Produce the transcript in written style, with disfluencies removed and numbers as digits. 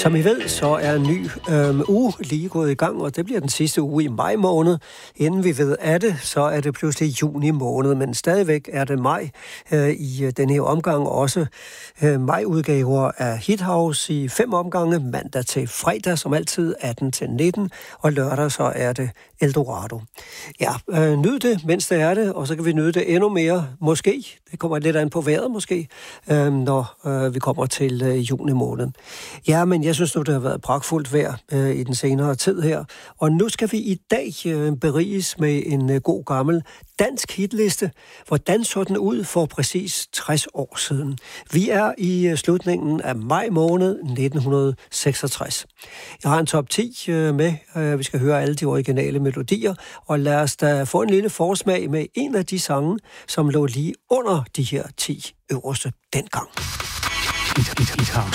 Som I ved, så er en ny uge lige gået i gang, og det bliver den sidste uge i maj måned. Inden vi ved af det, så er det pludselig juni måned, men stadigvæk er det maj i den her omgang. Også majudgaver af Hit House i 5 omgange, mandag til fredag, som altid 18 til 19, og lørdag så er det Eldorado. Ja, nyd det, mens det er det, og så kan vi nyde det endnu mere, måske. Det kommer lidt an på vejret, måske, når vi kommer til juni måned. Ja, men jeg synes nu, det har været pragtfuldt vejr i den senere tid her. Og nu skal vi i dag beriges med en god gammel dansk hitliste. Hvordan så den ud for præcis 60 år siden? Vi er i slutningen af maj måned 1966. Jeg har en top 10 med. Vi skal høre alle de originale melodier. Og lad os da få en lille forsmag med en af de sange, som lå lige under de her 10 øverste dengang. Hit House.